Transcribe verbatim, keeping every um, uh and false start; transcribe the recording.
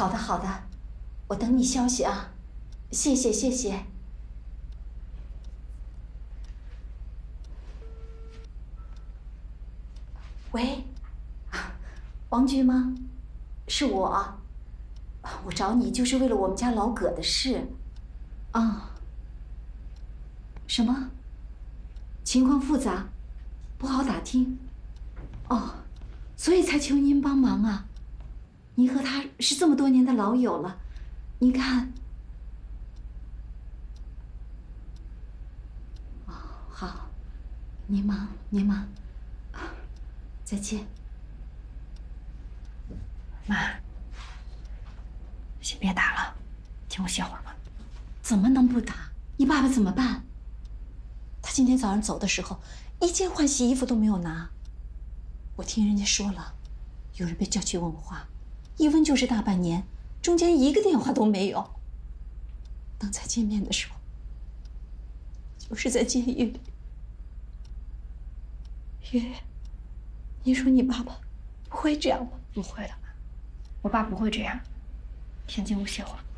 好的好的，我等你消息啊，谢谢谢谢。喂，王局吗？是我，我找你就是为了我们家老葛的事。啊？什么？情况复杂，不好打听。哦，所以才求您帮忙啊。您和他是这么多年的老友了，您看。哦，好，您忙您忙，再见。 妈，先别打了，听我歇会儿吧。 怎么能不打？你爸爸怎么办？他今天早上走的时候，一件换洗衣服都没有拿。我听人家说了，有人被叫去问话，一问就是大半年，中间一个电话都没有。等再见面的时候，就是在监狱里。月月，你说你爸爸不会这样吧？ 不会的，妈，我爸不会这样。先进屋歇会儿。